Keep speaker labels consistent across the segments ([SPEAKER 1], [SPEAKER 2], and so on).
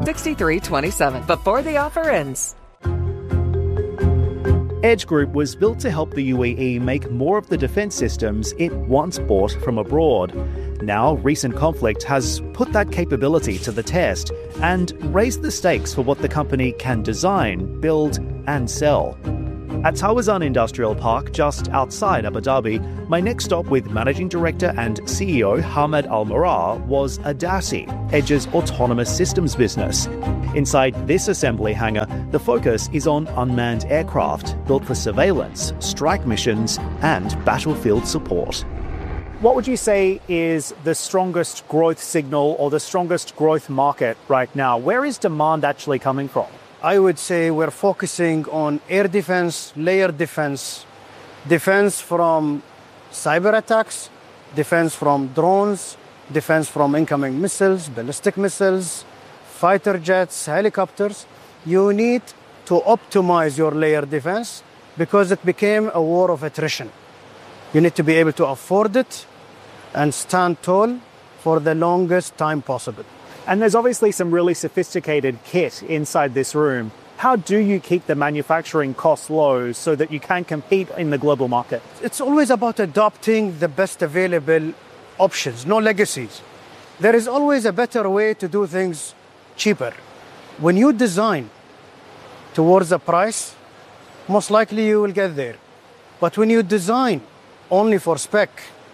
[SPEAKER 1] 6327 before the offer ends.
[SPEAKER 2] Edge Group was built to help the UAE make more of the defence systems it once bought from abroad. Now, recent conflict has put that capability to the test and raised the stakes for what the company can design, build and sell. At Tawazun Industrial Park, just outside Abu Dhabi, my next stop with Managing Director and CEO Hamad Al-Marar was Adasi, Edge's autonomous systems business. Inside this assembly hangar, the focus is on unmanned aircraft built for surveillance, strike missions and battlefield support.
[SPEAKER 3] What would you say is the strongest growth signal or the strongest growth market right now? Where is demand actually coming from?
[SPEAKER 4] I would say we're focusing on air defense, layer defense, defense from cyber attacks, defense from drones, defense from incoming missiles, ballistic missiles, fighter jets, helicopters. You need to optimize your layer defense because it became a war of attrition. You need to be able to afford it and stand tall for the longest time possible.
[SPEAKER 3] And there's obviously some really sophisticated kit inside this room. How do you keep the manufacturing costs low so that you can compete in the global market?
[SPEAKER 4] It's always about adopting the best available options, no legacies. There is always a better way to do things cheaper. When you design towards a price, most likely you will get there. But when you design only for spec,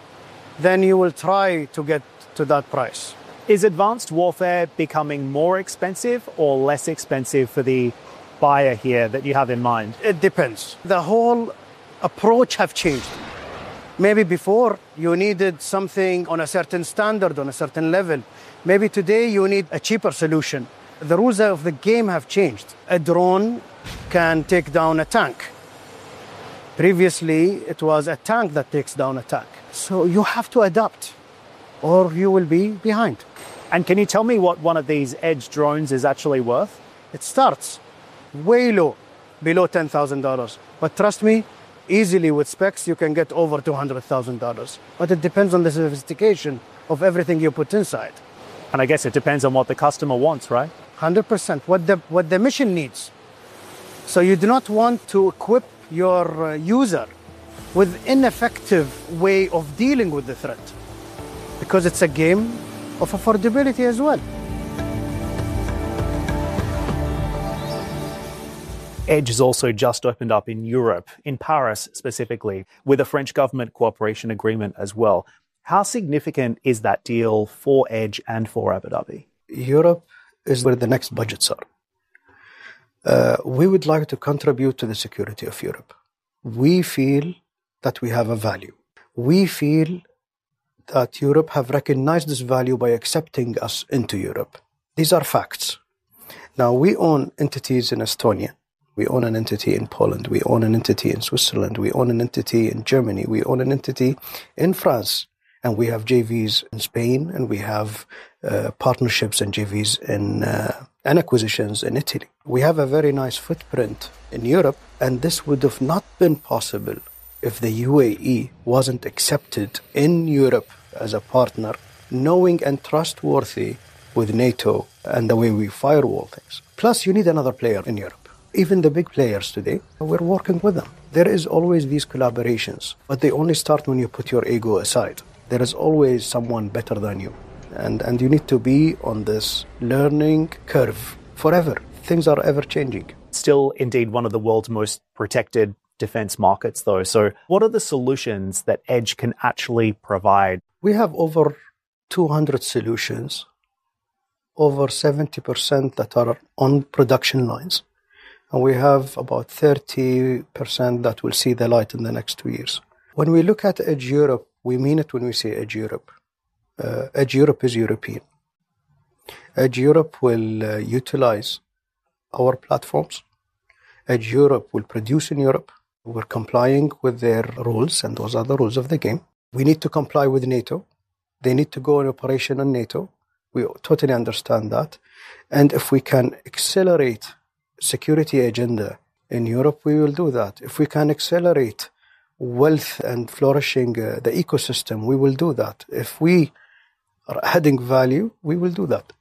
[SPEAKER 4] then you will try to get to that price.
[SPEAKER 3] Is advanced warfare becoming more expensive or less expensive for the buyer here that you have in mind?
[SPEAKER 4] It depends. The whole approach have changed. Maybe before you needed something on a certain standard, on a certain level. Maybe today you need a cheaper solution. The rules of the game have changed. A drone can take down a tank. Previously, it was a tank that takes down a tank. So you have to adapt or you will be behind.
[SPEAKER 3] And can you tell me what one of these Edge drones is actually worth?
[SPEAKER 4] It starts way low, below $10,000. But trust me, easily with specs, you can get over $200,000. But it depends on the sophistication of everything you put inside.
[SPEAKER 3] And I guess it depends on what the customer wants, right?
[SPEAKER 4] 100%, what the mission needs. So you do not want to equip your user with ineffective way of dealing with the threat, because it's a game of affordability as well.
[SPEAKER 2] Edge has also just opened up in Europe, in Paris specifically, with a French government cooperation agreement as well. How significant is that deal for Edge and for Abu Dhabi?
[SPEAKER 4] Europe is where the next budgets are. We would like to contribute to the security of Europe. We feel that we have a value. We feel that Europe have recognized this value by accepting us into Europe. These are facts. Now, we own entities in Estonia. We own an entity in Poland. We own an entity in Switzerland. We own an entity in Germany. We own an entity in France. And we have JVs in Spain. And we have partnerships and JVs and acquisitions in Italy. We have a very nice footprint in Europe. And this would have not been possible if the UAE wasn't accepted in Europe as a partner, knowing and trustworthy with NATO and the way we firewall things. Plus, you need another player in Europe. Even the big players today, we're working with them. There is always these collaborations, but they only start when you put your ego aside. There is always someone better than you. And you need to be on this learning curve forever. Things are ever changing.
[SPEAKER 2] Still, indeed, one of the world's most protected defense markets, though. So what are the solutions that Edge can actually provide?
[SPEAKER 4] We have over 200 solutions, over 70% that are on production lines. And we have about 30% that will see the light in the next 2 years. When we look at Edge Europe, we mean it when we say Edge Europe. Edge Europe is European. Edge Europe will utilize our platforms. Edge Europe will produce in Europe. We're complying with their rules, and those are the rules of the game. We need to comply with NATO. They need to go in operation on NATO. We totally understand that. And if we can accelerate security agenda in Europe, we will do that. If we can accelerate wealth and flourishing the ecosystem, we will do that. If we are adding value, we will do that.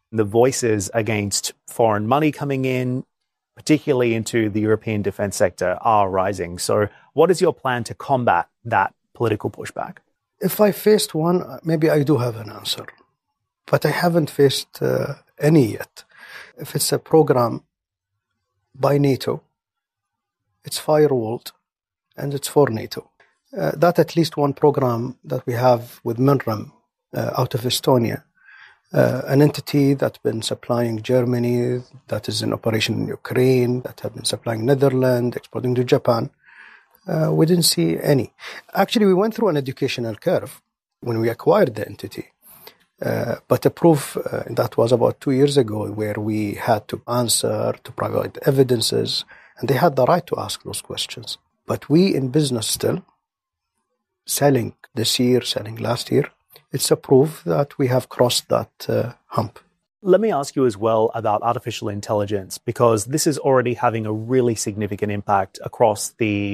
[SPEAKER 2] The voices against foreign money coming in, particularly into the European defense sector, are rising. So what is your plan to combat that political pushback?
[SPEAKER 4] If I faced one, maybe I do have an answer, but I haven't faced any yet. If it's a program by NATO, it's firewalled, and it's for NATO. That at least one program that we have with MINREM out of Estonia, an entity that's been supplying Germany, that is in operation in Ukraine, that have been supplying Netherlands, exporting to Japan. We didn't see any. Actually, we went through an educational curve when we acquired the entity. But the proof, that was about 2 years ago, where we had to answer, to provide evidences, and they had the right to ask those questions. But we in business still, selling this year, selling last year, it's a proof that we have crossed that hump.
[SPEAKER 2] Let me ask you as well about artificial intelligence, because this is already having a really significant impact across the